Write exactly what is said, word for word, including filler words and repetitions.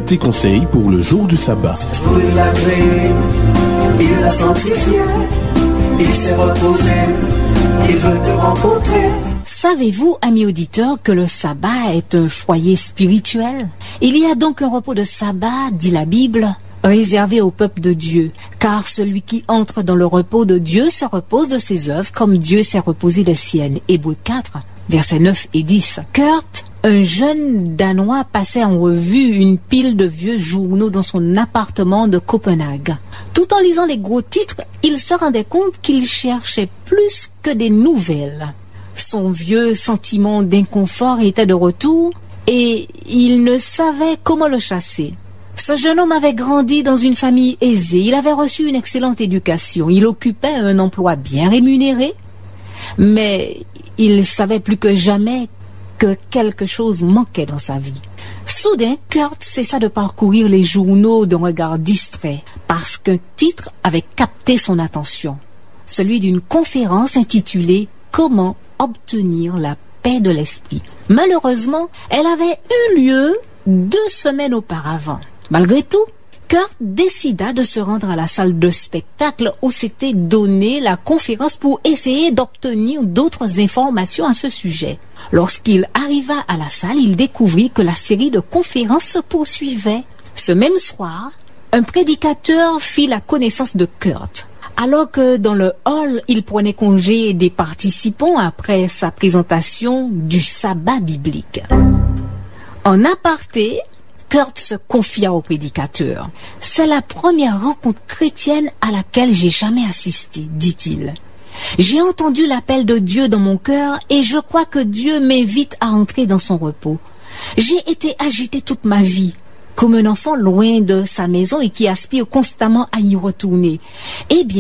Tes conseils pour le jour du sabbat. Il l'a créé, il l'a sanctifié, il s'est reposé, il veut te rencontrer. Savez-vous, amis auditeurs, que le sabbat est un foyer spirituel? Il y a donc un repos de sabbat, dit la Bible, réservé au peuple de Dieu, car celui qui entre dans le repos de Dieu se repose de ses œuvres comme Dieu s'est reposé des siennes. Hébreux quatre, versets neuf et dix. Kurt, un jeune Danois, passait en revue une pile de vieux journaux dans son appartement de Copenhague. Tout en lisant les gros titres, il se rendait compte qu'il cherchait plus que des nouvelles. Son vieux sentiment d'inconfort était de retour et il ne savait comment le chasser. Ce jeune homme avait grandi dans une famille aisée, il avait reçu une excellente éducation, il occupait un emploi bien rémunéré, mais il savait plus que jamais que quelque chose manquait dans sa vie. Soudain, Kurt cessa de parcourir les journaux d'un regard distrait, parce qu'un titre avait capté son attention, celui d'une conférence intitulée « Comment obtenir la paix de l'esprit ». Malheureusement, elle avait eu lieu deux semaines auparavant. Malgré tout, Kurt décida de se rendre à la salle de spectacle où s'était donnée la conférence pour essayer d'obtenir d'autres informations à ce sujet. Lorsqu'il arriva à la salle, il découvrit que la série de conférences se poursuivait. Ce même soir, un prédicateur fit la connaissance de Kurt. Alors que dans le hall, il prenait congé des participants après sa présentation du sabbat biblique. En aparté, Kurt se confia au prédicateur. « C'est la première rencontre chrétienne à laquelle j'ai jamais assisté, dit-il. J'ai entendu l'appel de Dieu dans mon cœur et je crois que Dieu m'invite à entrer dans son repos. J'ai été agité toute ma vie, comme un enfant loin de sa maison et qui aspire constamment à y retourner. Eh bien,